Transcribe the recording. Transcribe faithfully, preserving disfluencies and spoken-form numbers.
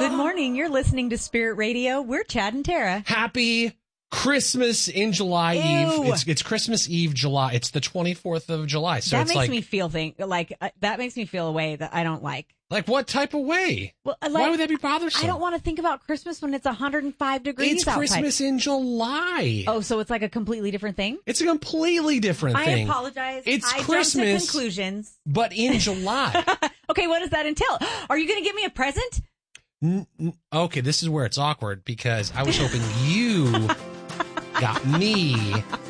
Good morning. You're listening to Spirit Radio. We're Chad and Tara. Happy Christmas in July Ew. Eve. It's it's Christmas Eve, July. It's the twenty-fourth of July. So that it's makes like, me feel think like uh, that makes me feel a way that I don't like. like what type of way? Well, like, Why would that be bothersome? I don't want to think about Christmas when it's one hundred five degrees It's outside. Christmas in July. Oh, so it's like a completely different thing? It's a completely different I thing. apologize. It's I Christmas, jumped to conclusions. but in July. Okay, what does that entail? Are you going to give me a present? N- n- okay, this is where it's awkward because I was hoping you got me